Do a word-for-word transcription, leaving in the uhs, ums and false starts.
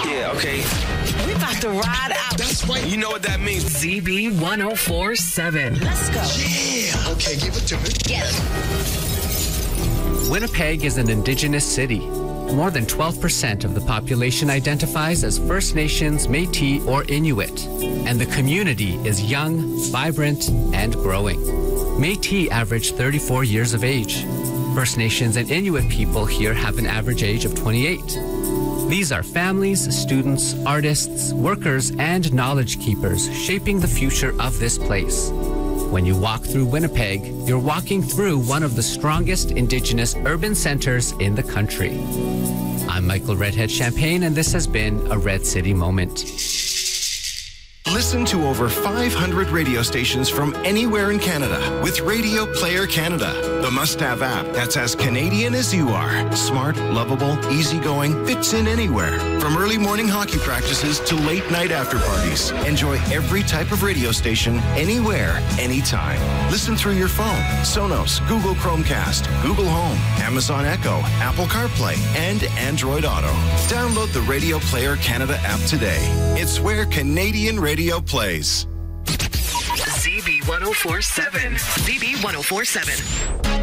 Yeah, okay. We about to ride out. That's right. You know what that means. Z B one oh four point seven. Let's go. Yeah. Okay, give it to me. Get it. Winnipeg is an Indigenous city. More than twelve percent of the population identifies as First Nations, Métis, or Inuit. And the community is young, vibrant, and growing. Métis average thirty-four years of age. First Nations and Inuit people here have an average age of twenty-eight. These are families, students, artists, workers, and knowledge keepers shaping the future of this place. When you walk through Winnipeg, you're walking through one of the strongest Indigenous urban centers in the country. I'm Michael Redhead Champagne, and this has been a Red City Moment. Listen to over five hundred radio stations from anywhere in Canada with Radio Player Canada, the must-have app that's as Canadian as you are. Smart, lovable, easygoing, fits in anywhere. From early morning hockey practices to late night after parties. Enjoy every type of radio station, anywhere, anytime. Listen through your phone, Sonos, Google Chromecast, Google Home, Amazon Echo, Apple CarPlay, and Android Auto. Download the Radio Player Canada app today. It's where Canadian radio plays. Z B one oh four point seven. Z B one oh four point seven.